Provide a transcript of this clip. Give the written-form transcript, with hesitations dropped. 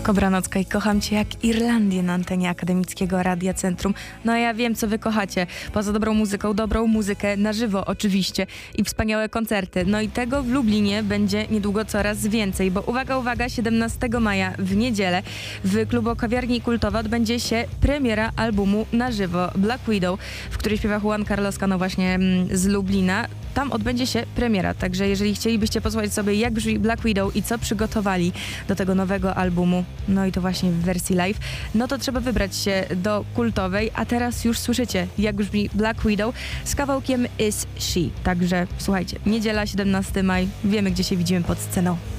Kobranocka i kocham cię jak Irlandię na antenie Akademickiego Radia Centrum. No a ja wiem, co wy kochacie. Poza dobrą muzykę na żywo oczywiście i wspaniałe koncerty. No i tego w Lublinie będzie niedługo coraz więcej, bo uwaga, 17 maja w niedzielę w klubu Kawiarni Kultowa odbędzie się premiera albumu na żywo Black Widow, w której śpiewa Juan Carlos Cano właśnie z Lublina. Tam odbędzie się premiera, także jeżeli chcielibyście posłuchać sobie, jak brzmi Black Widow i co przygotowali do tego nowego albumu, no i to właśnie w wersji live, no to trzeba wybrać się do Kultowej, a teraz już słyszycie, jak brzmi Black Widow z kawałkiem Is She. Także słuchajcie, niedziela, 17 maj, wiemy, gdzie się widzimy pod sceną.